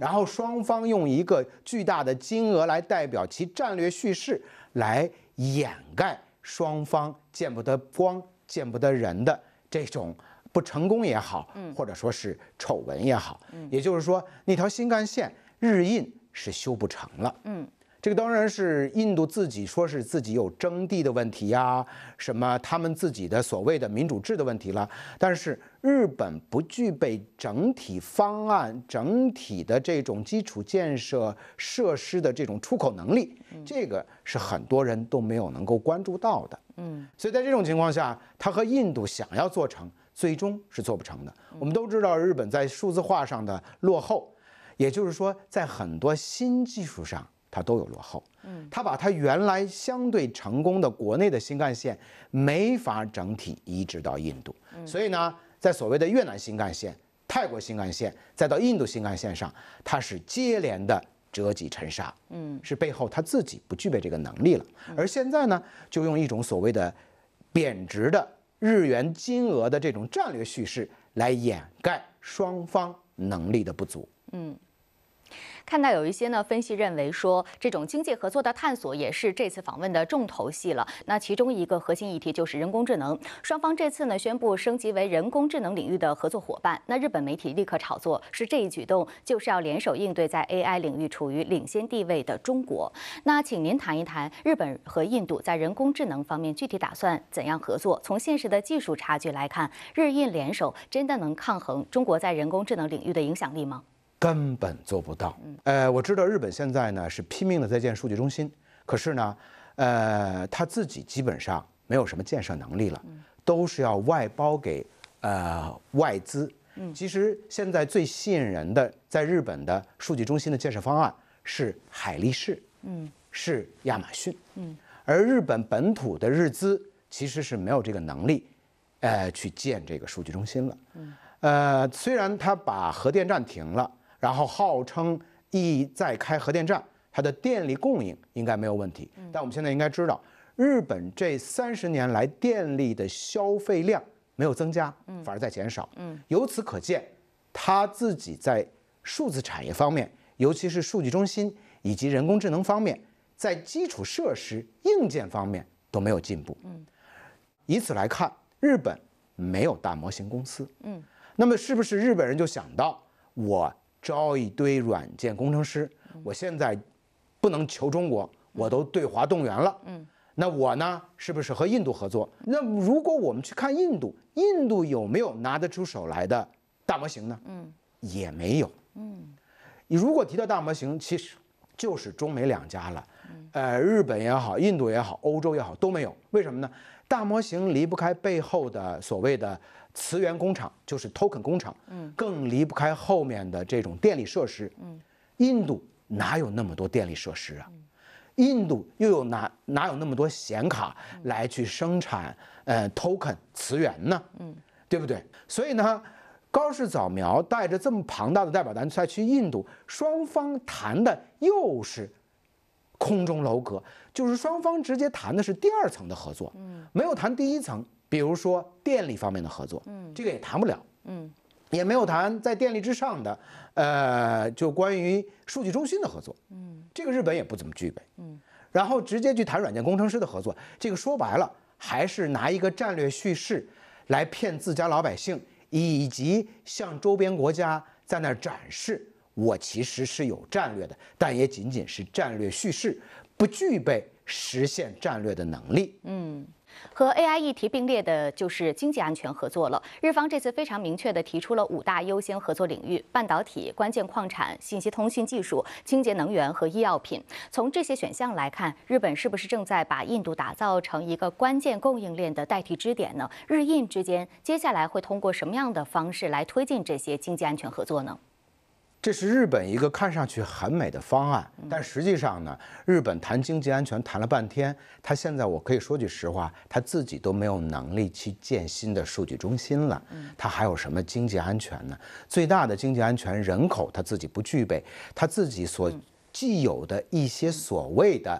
然后双方用一个巨大的金额来代表其战略叙事，来掩盖双方见不得光、见不得人的这种不成功也好，或者说是丑闻也好。也就是说，那条新干线日印是修不成了。这个当然是印度自己说是自己有征地的问题呀，什么他们自己的所谓的民主制的问题了。但是日本不具备整体方案、整体的这种基础建设设施的这种出口能力，这个是很多人都没有能够关注到的。所以在这种情况下，他和印度想要做成，最终是做不成的。我们都知道日本在数字化上的落后，也就是说在很多新技术上它都有落后。它把它原来相对成功的国内的新干线没法整体移植到印度，所以呢，在所谓的越南新干线、泰国新干线，再到印度新干线上，它是接连的折戟沉沙。是背后它自己不具备这个能力了。而现在呢，就用一种所谓的贬值的日元金额的这种战略叙事来掩盖双方能力的不足。 看到有一些分析认为说，这种经济合作的探索也是这次访问的重头戏了。那其中一个核心议题就是人工智能，双方这次宣布升级为人工智能领域的合作伙伴。那日本媒体立刻炒作，是这一举动就是要联手应对在 AI 领域处于领先地位的中国。那请您谈一谈日本和印度在人工智能方面具体打算怎样合作？从现实的技术差距来看，日印联手真的能抗衡中国在人工智能领域的影响力吗？ 根本做不到。我知道日本现在呢是拼命的在建数据中心，可是呢，他自己基本上没有什么建设能力了，都是要外包给外资。其实现在最吸引人的在日本的数据中心的建设方案是海力士，是亚马逊，而日本本土的日资其实是没有这个能力，去建这个数据中心了。虽然他把核电站停了。然后号称再开核电站，它的电力供应应该没有问题。但我们现在应该知道，日本这30年来电力的消费量没有增加，反而在减少。由此可见，它自己在数字产业方面，尤其是数据中心以及人工智能方面，在基础设施硬件方面都没有进步。以此来看，日本没有大模型公司。那么是不是日本人就想到我招一堆软件工程师，我现在不能求中国，我都对华动员了。那我呢，是不是和印度合作？那如果我们去看印度，印度有没有拿得出手来的大模型呢？也没有。你如果提到大模型，其实就是中美两家了。日本也好，印度也好，欧洲也好，都没有。为什么呢？大模型离不开背后的所谓的磁源工厂，就是 token 工厂，更离不开后面的这种电力设施。印度哪有那么多电力设施啊？印度又有哪有那么多显卡来去生产token 磁源呢？对不对？所以呢，高市早苗带着这么庞大的代表团再去印度，双方谈的又是空中楼阁，就是双方直接谈的是第2层的合作，没有谈第1层。比如说电力方面的合作，这个也谈不了，也没有谈在电力之上的，就关于数据中心的合作，这个日本也不怎么具备，然后直接去谈软件工程师的合作，这个说白了还是拿一个战略叙事来骗自家老百姓，以及向周边国家在那儿展示我其实是有战略的，但也仅仅是战略叙事，不具备实现战略的能力。 和 AI 议题并列的就是经济安全合作了。日方这次非常明确地提出了5大优先合作领域：半导体、关键矿产、信息通讯技术、清洁能源和医药品。从这些选项来看，日本是不是正在把印度打造成一个关键供应链的代替支点呢？日印之间接下来会通过什么样的方式来推进这些经济安全合作呢？ 这是日本一个看上去很美的方案，但实际上呢，日本谈经济安全谈了半天，他现在我可以说句实话，他自己都没有能力去建新的数据中心了，他还有什么经济安全呢？最大的经济安全，人口他自己不具备，他自己所既有的一些所谓的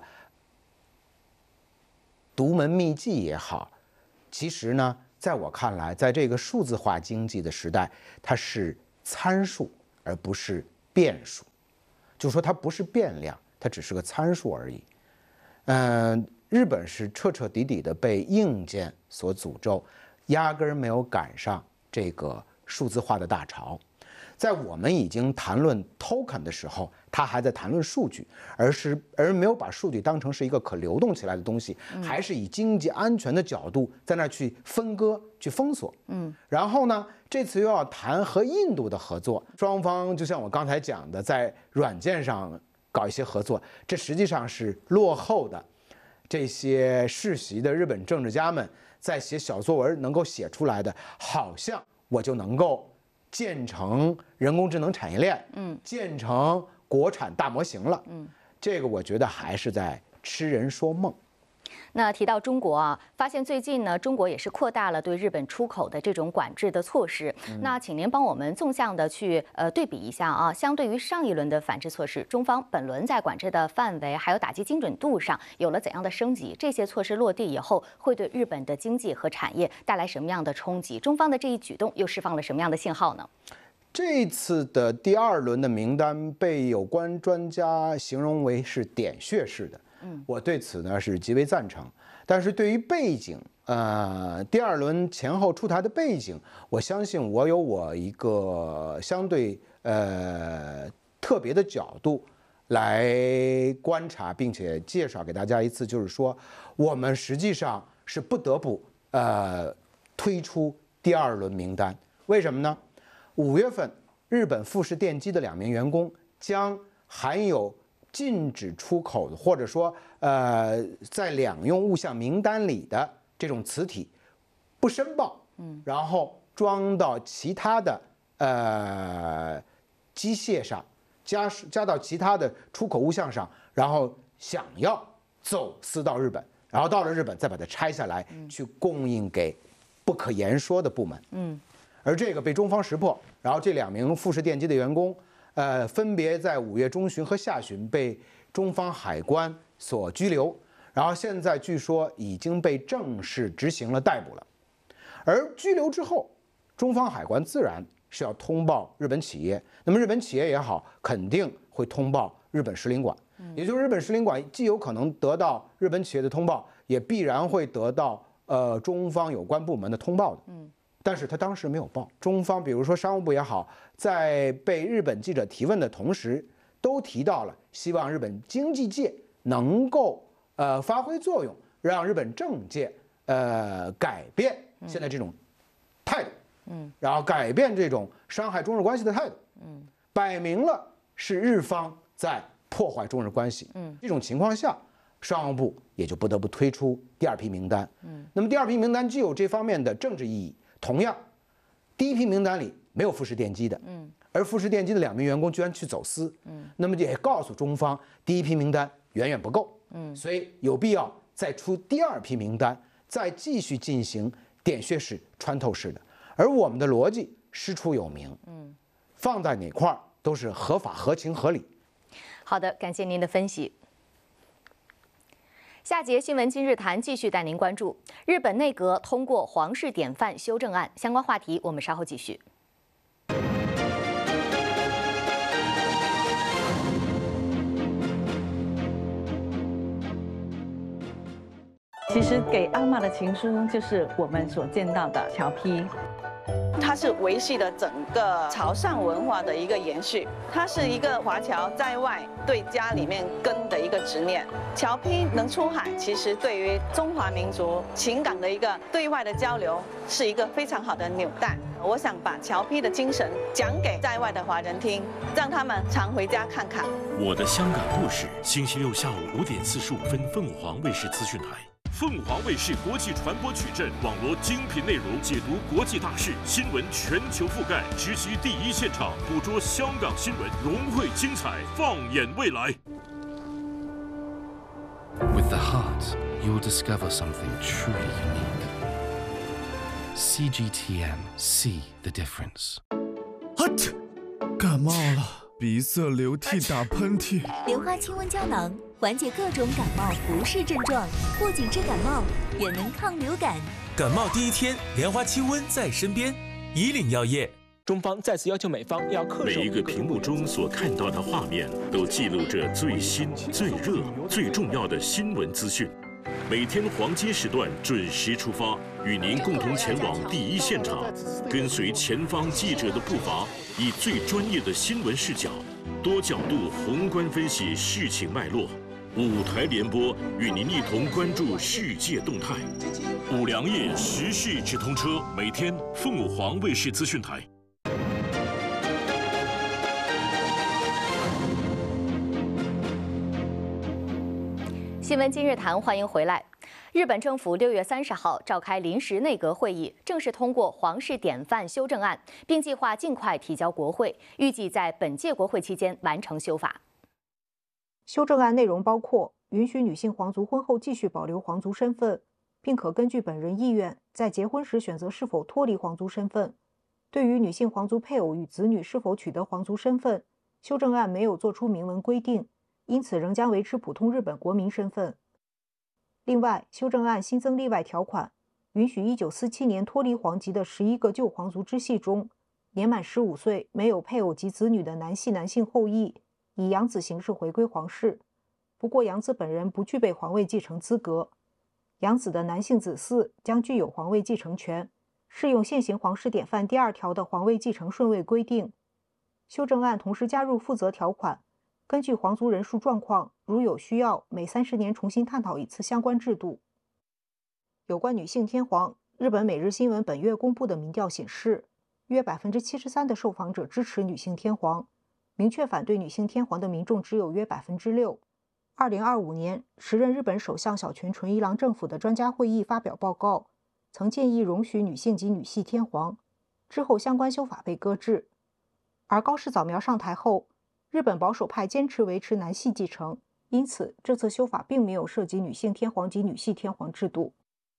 独门秘技也好，其实呢，在我看来，在这个数字化经济的时代，它是参数而不是变数。 就说它不是变量，它只是个参数而已。日本是彻彻底底的被硬件所诅咒，压根儿没有赶上这个数字化的大潮。在我们已经谈论 token 的时候，他还在谈论数据，而没有把数据当成是一个可流动起来的东西，还是以经济安全的角度在那儿去分割、去封锁。然后呢，这次又要谈和印度的合作，双方就像我刚才讲的，在软件上搞一些合作，这实际上是落后的这些世袭的日本政治家们在写小作文能够写出来的，好像我就能够建成人工智能产业链，建成国产大模型了，这个我觉得还是在痴人说梦。 那提到中国啊，发现最近呢，中国也是扩大了对日本出口的这种管制的措施。那请您帮我们纵向的去对比一下啊，相对于上一轮的反制措施，中方本轮在管制的范围还有打击精准度上有了怎样的升级？这些措施落地以后，会对日本的经济和产业带来什么样的冲击？中方的这一举动又释放了什么样的信号呢？ 这次的第2轮的名单被有关专家形容为是点穴式的。我对此呢是极为赞成，但是对于背景，第2轮前后出台的背景，我相信我有我一个相对特别的角度来观察，并且介绍给大家一次，就是说我们实际上是不得不推出第2轮名单，为什么呢？5月份，日本富士电机的2名员工将含有禁止出口的，或者说在两用物项名单里的这种磁体不申报，然后装到其他的机械上，加到其他的出口物项上，然后想要走私到日本，然后到了日本再把它拆下来去供应给不可言说的部门。而这个被中方识破，然后这2名富士电机的员工。分别在5月中旬和下旬被中方海关所拘留，然后现在据说已经被正式执行了逮捕了。而拘留之后，中方海关自然是要通报日本企业，那么日本企业也好，肯定会通报日本使领馆，也就是日本使领馆既有可能得到日本企业的通报，也必然会得到中方有关部门的通报的。但是他当时没有报，中方比如说商务部也好，在被日本记者提问的同时，都提到了希望日本经济界能够发挥作用，让日本政界改变现在这种态度，然后改变这种伤害中日关系的态度，摆明了是日方在破坏中日关系，这种情况下，商务部也就不得不推出第2批名单，那么第2批名单具有这方面的政治意义。同样，第1批名单里没有富士电机的，而富士电机的2名员工居然去走私，那么也告诉中方，第1批名单远远不够，所以有必要再出第2批名单，再继续进行点穴式、穿透式的。而我们的逻辑师出有名，放在哪块儿都是合法、合情、合理。 好的，感谢您的分析。下节新闻今日谈继续带您关注日本内阁通过皇室典范修正案，相关话题我们稍后继续。 其实给阿嬷的情书就是我们所见到的侨批。它是维系了整个潮汕文化的一个延续，它是一个华侨在外对家里面根的一个执念。侨批能出海，其实对于中华民族情感的一个对外的交流，是一个非常好的纽带。我想把侨批的精神讲给在外的华人听，让他们常回家看看。 我的香港故事，星期六下午5点45分，凤凰卫视资讯台。凤凰卫视国际传播矩阵，网罗精品内容，解读国际大事，新闻全球覆盖，直击第一现场，捕捉香港新闻，融汇精彩，放眼未来。 With the heart, you'll discover something truly unique. CGTN, see the difference. 感冒了，鼻塞、流涕、打喷嚏。 莲花清瘟胶囊缓解各种感冒不适症状，不仅治感冒，也能抗流感。 感冒第一天，莲花清瘟在身边。以岭药业。 中方再次要求美方要恪守。 每一个屏幕中所看到的画面，都记录着最新、最热、最重要的新闻资讯。每天黄金时段准时出发，与您共同前往第一现场，跟随前方记者的步伐，以最专业的新闻视角，多角度宏观分析事情脉络。5台联播，与您一同关注世界动态。5粮液时事直通车，每天凤凰卫视资讯台。 新闻今日谈，欢迎回来。日本政府6月30号召开临时内阁会议，正式通过皇室典范修正案，并计划尽快提交国会，预计在本届国会期间完成修法。 修正案内容包括允许女性皇族婚后继续保留皇族身份，并可根据本人意愿在结婚时选择是否脱离皇族身份。对于女性皇族配偶与子女是否取得皇族身份，修正案没有做出明文规定，因此仍将维持普通日本国民身份。另外，修正案新增例外条款，允许1947年脱离皇籍的11个旧皇族支系中，年满15岁没有配偶及子女的男系男性后裔，以养子形式回归皇室。不过，养子本人不具备皇位继承资格，养子的男性子嗣将具有皇位继承权，适用现行皇室典范第2条的皇位继承顺位规定。修正案同时加入负责条款，根据皇族人数状况，如有需要，每30年重新探讨一次相关制度。有关女性天皇，日本每日新闻本月公布的民调显示，约73%的受访者支持女性天皇，明确反对女性天皇的民众只有约6%。2025年，时任日本首相小泉纯一郎政府的专家会议发表报告，曾建议容许女性及女系天皇，之后相关修法被搁置。而高市早苗上台后，日本保守派坚持维持男系继承，因此这次修法并没有涉及女性天皇及女系天皇制度。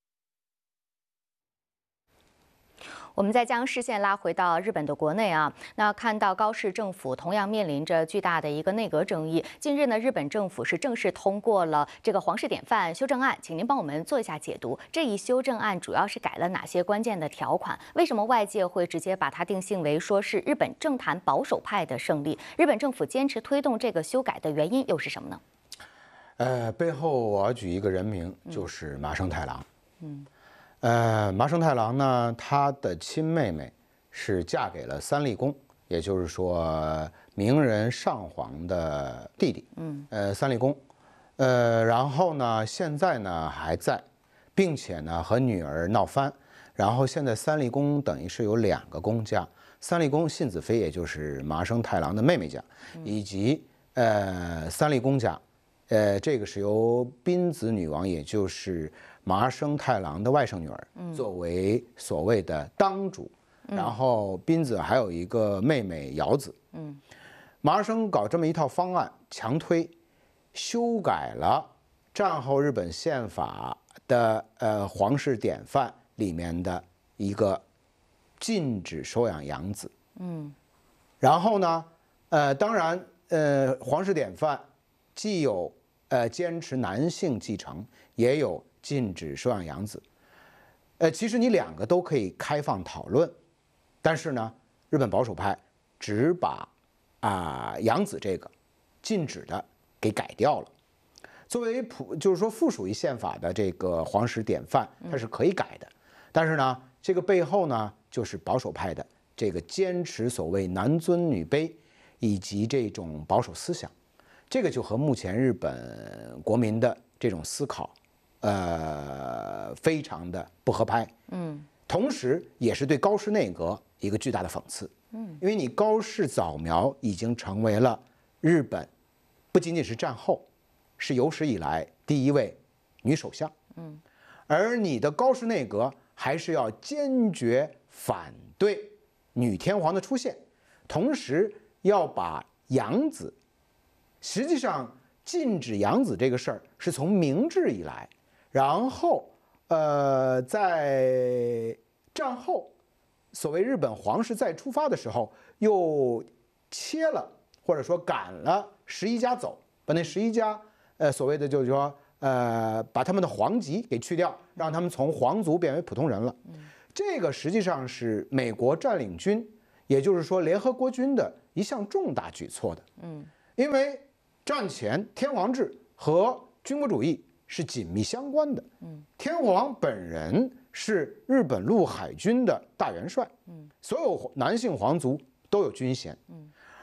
我们再将视线拉回到日本的国内啊，那看到高市政府同样面临着巨大的一个内阁争议。近日呢，日本政府是正式通过了这个皇室典范修正案，请您帮我们做一下解读。这一修正案主要是改了哪些关键的条款？为什么外界会直接把它定性为说是日本政坛保守派的胜利？日本政府坚持推动这个修改的原因又是什么呢？ 背后我要举一个人名，就是麻生太郎。麻生太郎呢，他的亲妹妹是嫁给了三立公，也就是说明仁上皇的弟弟。三立公，然后呢，现在呢还在，并且呢和女儿闹翻。然后现在三立公等于是有2个公家，三立公信子妃，也就是麻生太郎的妹妹家，以及三立公家，这个是由滨子女王，也就是麻生太郎的外甥女儿，作为所谓的当主，然后滨子还有一个妹妹瑶子。麻生搞这么一套方案，强推修改了战后日本宪法的皇室典范里面的一个禁止收养养子。然后呢，当然皇室典范既有坚持男性继承，也有禁止收养养子。其实你2个都可以开放讨论，但是呢，日本保守派只把养子这个禁止的给改掉了。作为就是说附属于宪法的这个皇室典范，它是可以改的。但是呢，这个背后呢，就是保守派的这个坚持所谓男尊女卑以及这种保守思想，这个就和目前日本国民的这种思考，非常的不合拍。同时也是对高市内阁一个巨大的讽刺。因为你高市早苗已经成为了日本不仅仅是战后，是有史以来第1位女首相。而你的高市内阁还是要坚决反对女天皇的出现，同时要把养子，实际上禁止养子这个事儿是从明治以来，然后在战后所谓日本皇室再出发的时候，又切了或者说赶了11家走，把那11家所谓的就是说把他们的皇籍给去掉，让他们从皇族变为普通人了。这个实际上是美国占领军也就是说联合国军的一项重大举措的。因为战前天皇制和军国主义是紧密相关的。天皇本人是日本陆海军的大元帅，所有男性皇族都有军衔。